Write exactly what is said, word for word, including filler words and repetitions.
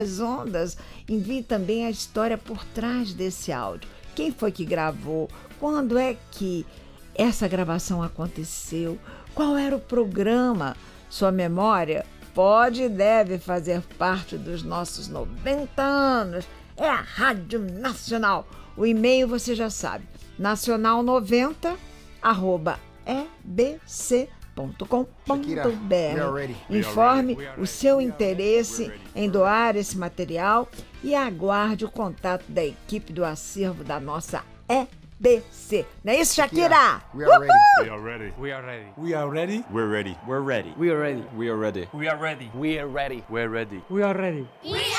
as ondas. Envie também a história por trás desse áudio. Quem foi que gravou? Quando é que essa gravação aconteceu? Qual era o programa? Sua memória pode e deve fazer parte dos nossos noventa anos. É a Rádio Nacional. O e-mail você já sabe, nacional noventa arroba e b c ponto com ponto b r. Informe o seu interesse em doar esse material e aguarde o contato da equipe do acervo da nossa E B C. Não é isso, Shakira? We are ready. We are ready. We are ready. We are ready. We're ready. We're ready. We are ready. We are ready. We are ready. We are ready. We're ready. We're ready. We are ready. We are